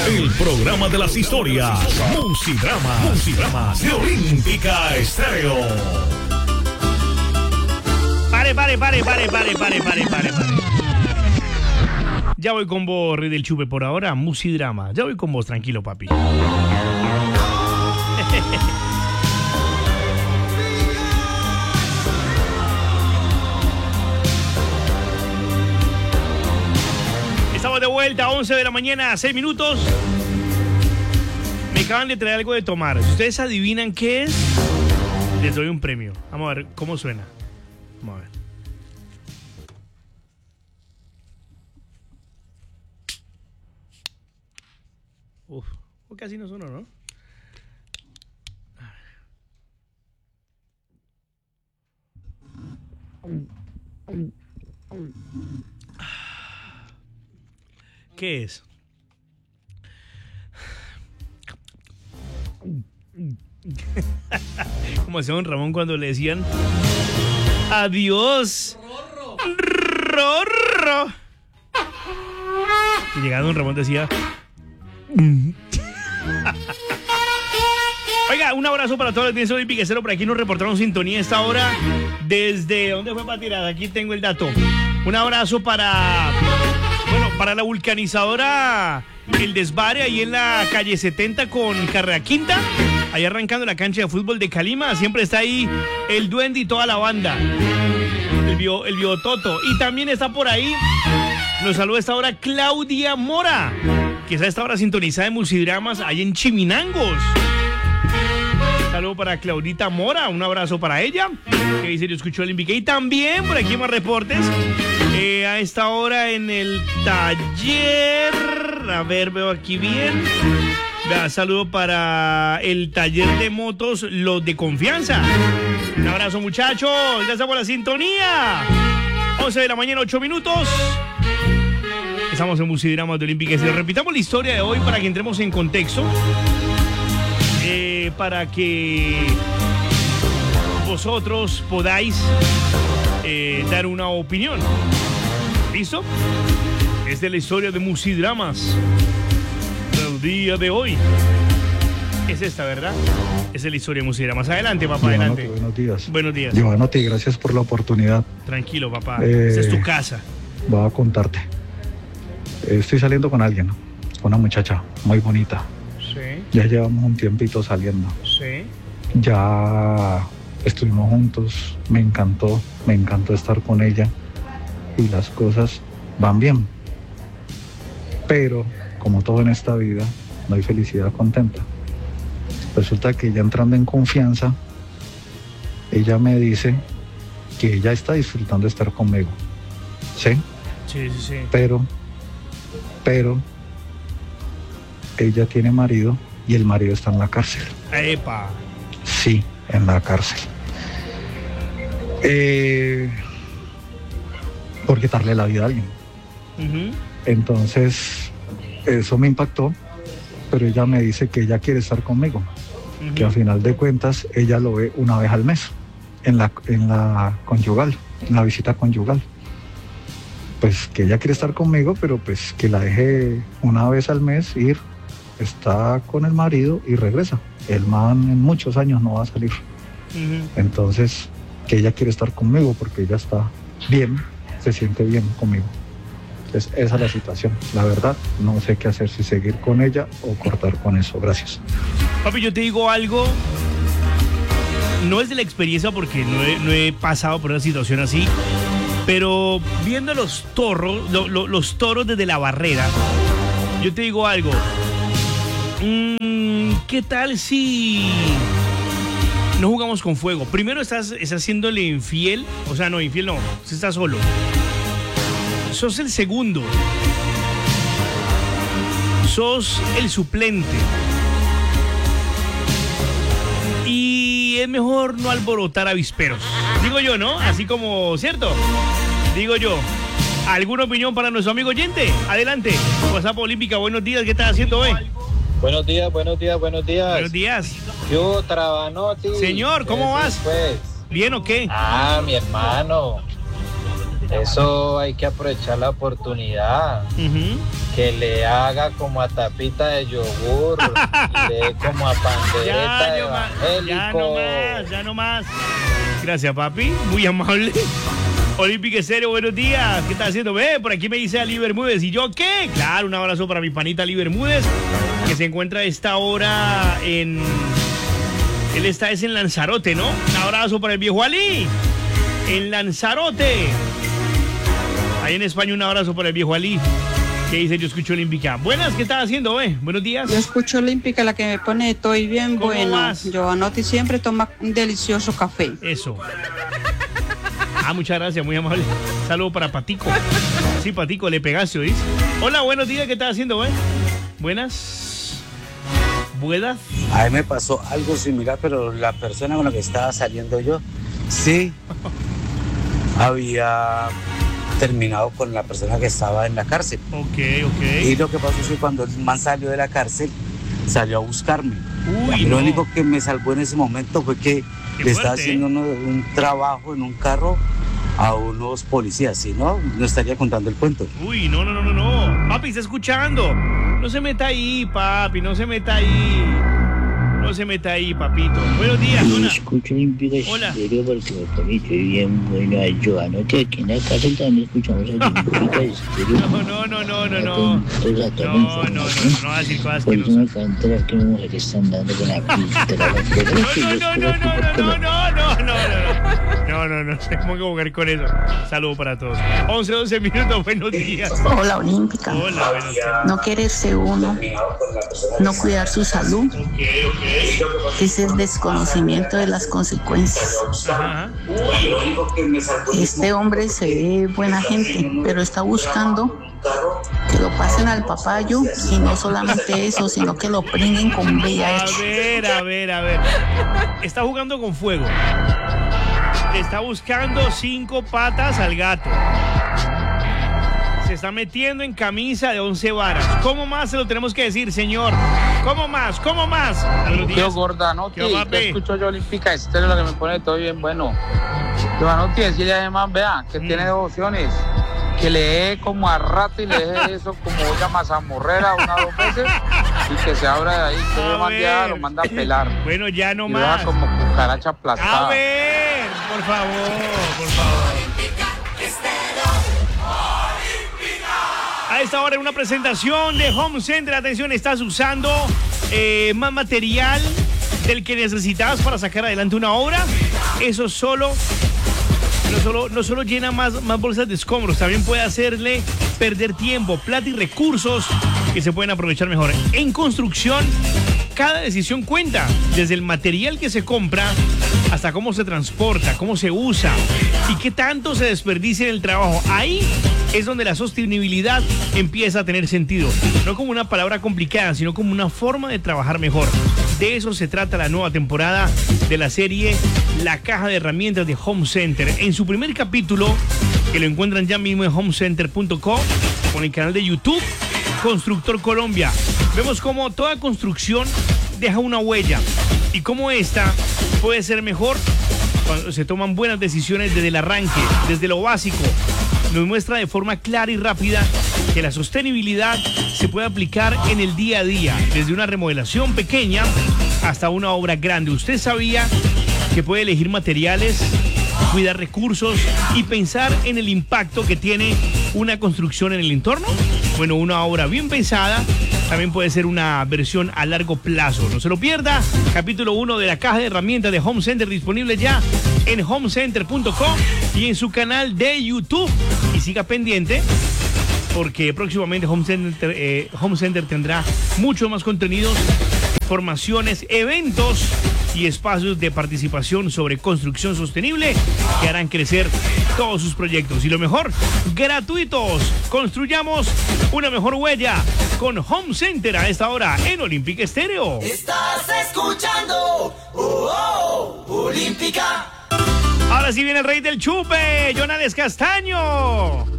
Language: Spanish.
El programa de las historias. Musidrama de Olímpica Estéreo. Pare. Ya voy con vos, Rey del Chupe, por ahora, Musidrama. Ya voy con vos, tranquilo, papi. Estamos de vuelta, 11 de la mañana, 6 minutos. Me acaban de traer algo de tomar. Si ustedes adivinan qué es, les doy un premio. Vamos a ver cómo suena. Vamos a ver. Uf, casi no sonó, ¿no? ¿Qué es? Como hacía don Ramón cuando le decían adiós, Rorro. Y llegaba don Ramón decía oiga, un abrazo para todos los días de Olímpica Estéreo. Por aquí nos reportaron sintonía a esta hora. ¿Desde dónde fue para tirar? Aquí tengo el dato. Un abrazo para la vulcanizadora El Desvare, ahí en la calle 70 con Carrera Quinta, ahí arrancando la cancha de fútbol de Calima. Siempre está ahí el Duende y toda la banda, el Biototo. Y también está por ahí, nos saluda a esta hora Claudia Mora, que está a esta hora sintonizada de Musidramas ahí en Chiminangos. Saludo para Claudita Mora, un abrazo para ella, que dice yo escucho el Olímpica. Y también por aquí más reportes, a esta hora en el taller, a ver, veo aquí bien. Saludo para el taller de motos, los de confianza. Un abrazo, muchachos, gracias por la sintonía. 11 de la mañana, 8 minutos. Estamos en Musidramas de Olímpica. Repitamos la historia de hoy para que entremos en contexto. Para que vosotros podáis dar una opinión. ¿Listo? Es de la historia de Musidramas del día de hoy. Es esta, ¿verdad? Es de la historia de Musidramas. Adelante, papá, adelante. Buenos días. Buenos días. Giovanotti, gracias por la oportunidad. Tranquilo, papá. Esta es tu casa. Voy a contarte. Estoy saliendo con alguien, ¿no? Una muchacha muy bonita. Sí. Ya llevamos un tiempito saliendo. Sí. Ya estuvimos juntos, me encantó estar con ella y las cosas van bien. Pero, como todo en esta vida, no hay felicidad contenta. Resulta que ya entrando en confianza, ella me dice que ella está disfrutando de estar conmigo. ¿Sí? Sí. Pero ella tiene marido y el marido está en la cárcel. ¡Epa! Sí, en la cárcel. Por quitarle la vida a alguien. Uh-huh. Entonces, eso me impactó, pero ella me dice que ella quiere estar conmigo. Uh-huh. Que a final de cuentas, ella lo ve una vez al mes, en la conyugal, en la visita conyugal. Pues que ella quiere estar conmigo, pero pues que la deje una vez al mes ir, está con el marido y regresa. El man en muchos años no va a salir. Uh-huh. Entonces, que ella quiere estar conmigo porque ella está bien, se siente bien conmigo. Entonces, esa es la situación. La verdad, no sé qué hacer, si seguir con ella o cortar con eso. Gracias. Papi, yo te digo algo, no es de la experiencia porque no he pasado por una situación así, pero viendo los toros desde la barrera, yo te digo algo. ¿Qué tal si no jugamos con fuego? Primero estás haciéndole infiel, o sea, no, infiel no, si estás solo. Sos el segundo. Sos el suplente. Y es mejor no alborotar avisperos. Digo yo, ¿no? Así como, ¿cierto? Digo yo. ¿Alguna opinión para nuestro amigo oyente? Adelante. WhatsApp Olímpica, buenos días. ¿Qué estás haciendo hoy? Buenos días. Buenos días. Yo, Trabanotti. Señor, ¿cómo vas? Pues. ¿Bien o qué? Mi hermano. Eso hay que aprovechar la oportunidad. Uh-huh. que le haga como a tapita de yogur, le dé como a pandereta de evangélico. Ya no más. Gracias, papi, muy amable. Olímpica Estéreo, buenos días. ¿Qué estás haciendo? Ve, por aquí me dice Ali Bermúdez. ¿Y yo qué? Claro, un abrazo para mi panita Ali Bermúdez, que se encuentra a esta hora en... Él está en Lanzarote, ¿no? Un abrazo para el viejo Ali. En Lanzarote. Ahí en España, un abrazo para el viejo Ali. ¿Qué dice? Yo escucho Olímpica. Buenas, ¿qué estás haciendo, Buenos días. Yo escucho Olímpica, la que me pone estoy bien ¿Cómo bueno. vas? Giovanotti siempre toma un delicioso café. Eso. Muchas gracias, muy amable. Saludo para Patico. Sí, Patico, le pegaste, ¿oís? Hola, buenos días, ¿qué estás haciendo, Buenas. ¿Buenas? A mí me pasó algo similar, pero la persona con la que estaba saliendo yo, sí, había terminado con la persona que estaba en la cárcel. Ok. Y lo que pasó es que cuando el man salió de la cárcel, salió a buscarme. Uy, Lo no. único que me salvó en ese momento fue que Qué le estaba fuerte, haciendo un trabajo en un carro a unos policías, si no, no estaría contando el cuento. Uy, no. Papi, está escuchando. No se meta ahí, papi, no se meta ahí. No se meta ahí, papito. Buenos días, Yo hola. escucho Olímpica Hola. Estéreo porque me parece bien bueno a Giovanotti. Aquí en la cárcel también escuchamos a Olímpica Estéreo. No. Atentos a toda la información. No va a decir cosas Por que eso no me acaba de enterar que mi mujer está andando con la pistola. No, tengo que jugar con eso. Saludos para todos. 12 minutos, buenos días. Hola, Olímpica. Hola, buenos días. No quererse uno, no cuidar su salud. Ese es desconocimiento de las consecuencias. Ajá. Este hombre se ve buena gente, pero está buscando que lo pasen al papayo y no solamente eso, sino que lo pringuen con VIH. A ver. Está jugando con fuego. Le está buscando 5 patas al gato. Se está metiendo en camisa de 11 varas. ¿Cómo más se lo tenemos que decir, señor? ¿Cómo más? Tío Gordanotti, ¿Qué va, yo papi? escucho yo Olímpica Estéreo, lo que me pone todo bien bueno. Gordanotti, decirle además, vea, que tiene 2 opciones. Que le dé como a rato y le deje eso como olla mazamorrera 1 o 2 veces y que se abra de ahí, que A le manda, lo manda a pelar. Bueno, ya no Y lo deja más. como cucaracha aplastada. A ver, por favor. A esta hora en una presentación de Home Center, atención, estás usando más material del que necesitabas para sacar adelante una obra. Eso no solo llena más bolsas de escombros, también puede hacerle perder tiempo, plata y recursos que se pueden aprovechar mejor. En construcción, cada decisión cuenta, desde el material que se compra hasta cómo se transporta, cómo se usa y qué tanto se desperdicia en el trabajo. Ahí es donde la sostenibilidad empieza a tener sentido. No como una palabra complicada, sino como una forma de trabajar mejor. De eso se trata la nueva temporada de la serie La Caja de Herramientas de Home Center. En su primer capítulo, que lo encuentran ya mismo en homecenter.co, con el canal de YouTube Constructor Colombia, vemos cómo toda construcción deja una huella y cómo esta puede ser mejor cuando se toman buenas decisiones desde el arranque, desde lo básico. Nos muestra de forma clara y rápida que la sostenibilidad se puede aplicar en el día a día, desde una remodelación pequeña hasta una obra grande. ¿Usted sabía que puede elegir materiales, cuidar recursos y pensar en el impacto que tiene una construcción en el entorno? Bueno, una obra bien pensada también puede ser una versión a largo plazo. No se lo pierda. Capítulo 1 de la Caja de Herramientas de Home Center, disponible ya en homecenter.com y en su canal de YouTube. Y siga pendiente, porque próximamente Home Center tendrá muchos más contenidos, formaciones, eventos y espacios de participación sobre construcción sostenible que harán crecer todos sus proyectos. Y lo mejor, gratuitos. Construyamos una mejor huella con Home Center a esta hora en Olímpica Estéreo. Estás escuchando Olímpica. Ahora sí viene el rey del chupe, Jonales Castaño.